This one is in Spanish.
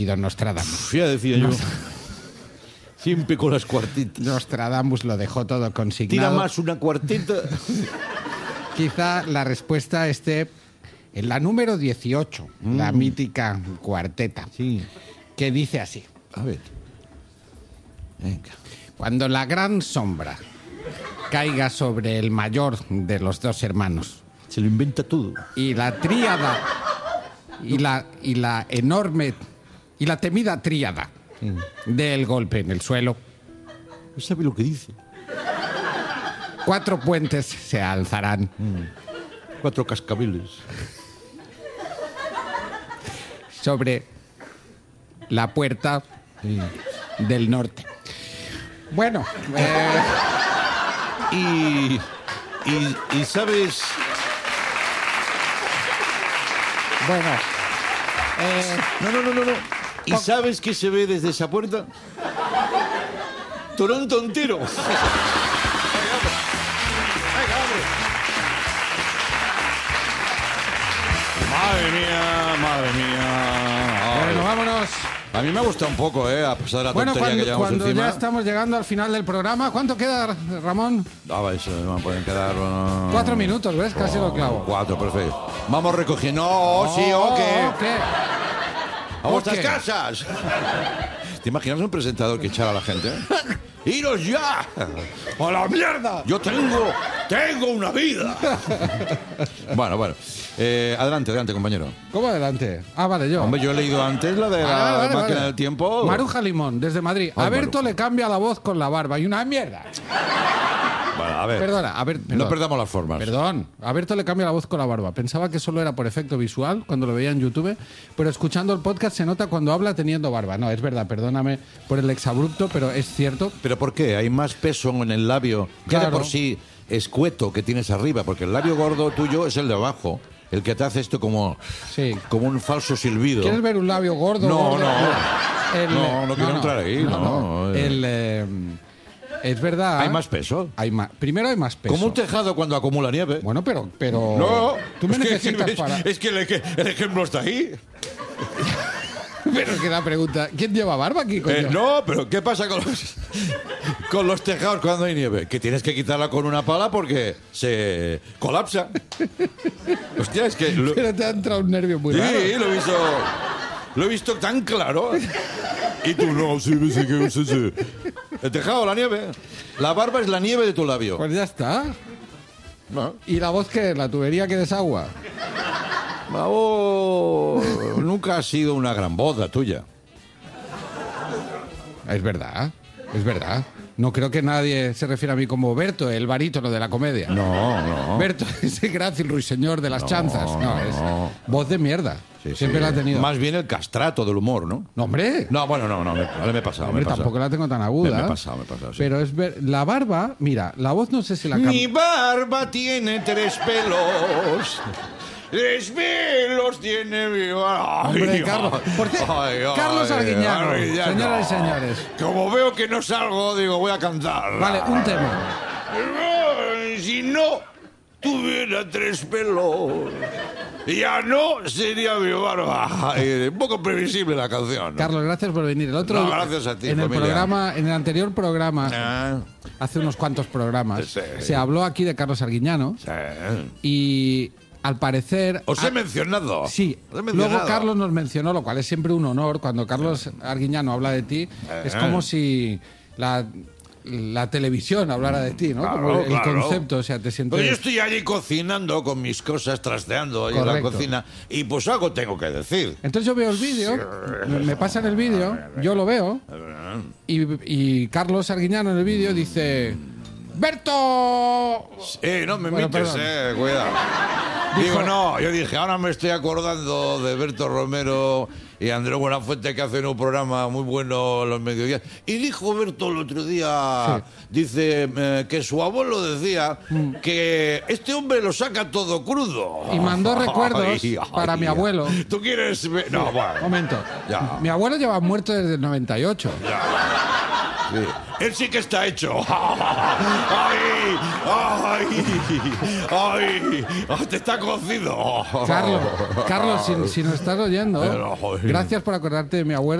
Y don Nostradamus. Ya decía yo. Siempre con las cuartetas. Nostradamus lo dejó todo Tira consignado. más una cuarteta. Quizá la respuesta esté en la número 18, la mítica cuarteta, Sí. que dice así. A ver. Venga. Cuando la gran sombra caiga sobre el mayor de los dos hermanos Se lo inventa todo. y la tríada y la enorme y la temida tríada del golpe en el suelo, No sabe lo que dice. 4 puentes se alzarán 4 cascabeles. sobre la puerta del norte. Bueno, Y sabes... bueno. No. ¿Y sabes qué se ve desde esa puerta? Toronto entero. Madre mía. Ay. Bueno, vámonos. A mí me ha gustado un poco, a pesar de la Bueno, tontería que llevamos cuando encima. ya estamos llegando al final del programa, ¿cuánto queda, Ramón? Eso, me pueden quedar... 4 minutos, ¿ves? Casi lo clavo. 4, perfecto. Vamos recogiendo. No, sí, ok. ¡A vuestras Ok. casas! ¿Te imaginas un presentador que echara a la gente? ¡Iros ya! ¡A la mierda! ¡Yo tengo una vida! Bueno. Adelante, compañero. ¿Cómo adelante? Ah, vale, yo. Hombre, yo he leído antes la de la Vale, máquina vale. del tiempo. Maruja Limón, desde Madrid. Ay, A Berto Maruja. le cambia la voz con la barba y una mierda. Bueno, a ver. Perdona, a ver, No perdón. perdamos las formas. Perdón, a Berto le cambia la voz con la barba. Pensaba que solo era por efecto visual cuando lo veía en YouTube, pero escuchando el podcast se nota cuando habla teniendo barba. No, es verdad, perdóname por el exabrupto, pero es cierto. ¿Pero por qué? Hay más peso en el labio. Ya de Claro. por sí escueto que tienes arriba, porque el labio gordo tuyo es el de abajo. El que te hace esto como un falso silbido. ¿Quieres ver un labio gordo? No, gordo? no. No quiero entrar ahí, no. Es verdad. ¿Hay más peso? Primero hay más peso. Como un tejado cuando acumula nieve. Bueno, pero No, tú me es que- necesitas para. Es que el ejemplo está ahí. Pero es que la pregunta, ¿quién lleva barba aquí, coño? No, pero ¿qué pasa con los tejados cuando hay nieve? Que tienes que quitarla con una pala porque se colapsa. Hostia, es que... Pero te ha entrado un nervio muy raro. Sí, lo he visto tan claro. Y tú no, sí. El tejado, la nieve. La barba es la nieve de tu labio. Pues ya está. No. ¿Y la voz qué? ¿La tubería que desagua? La voz nunca ha sido una gran voz la tuya. Es verdad, es verdad. No creo que nadie se refiera a mí como Berto, el barítono de la comedia. No. Berto, ese grácil ruiseñor de las chanzas. No, es voz de mierda. Sí, Siempre sí. la ha tenido. Más bien el castrato del humor, ¿no? No, hombre. No, bueno, no, me he pasado. Hombre, tampoco la tengo tan aguda. Me he pasado, sí. Pero la barba, mira, la voz no sé si la Mi barba tiene 3 pelos. 3 pelos tiene mi barba. Hombre, Carlos. Carlos Arguiñano, señoras y señores. Como veo que no salgo, digo, voy a cantar. Vale, un tema. Si no tuviera 3 pelos, ya no sería mi barba. Un poco previsible la canción, ¿no? Carlos, gracias por venir. El otro, No, gracias a ti, en el familia. programa, en el anterior programa, hace unos cuantos programas, Sí. se habló aquí de Carlos Arguiñano y al parecer... Os he mencionado. Sí, Os he mencionado. luego Carlos nos mencionó, lo cual es siempre un honor. Cuando Carlos Arguiñano habla de ti, es como si la televisión hablara de ti, ¿no? Claro, Como el claro. concepto, o sea, te sientes... Pues yo estoy allí cocinando con mis cosas, trasteando ahí en la Correcto. cocina, y pues algo tengo que decir. Entonces yo veo el vídeo, me pasan el vídeo, yo lo veo, y Carlos Arguiñano en el vídeo dice... ¡Berto! No me Bueno, imites, perdón. cuidado. Digo, no, yo dije, ahora me estoy acordando de Berto Romero y Andrés Buenafuente, que hacen un programa muy bueno los mediodías. Y dijo Berto el otro día, dice que su abuelo decía que este hombre lo saca todo crudo. Y mandó recuerdos Ay, para mi abuelo. ¿Tú quieres ver? No, bueno. Momento. Ya. Mi abuelo lleva muerto desde el 98. Sí. Él sí que está hecho. ¡Ay! ¡Ay! ¡Ay! ¡Te está cocido! Carlos, si nos estás oyendo, gracias por acordarte de mi abuelo.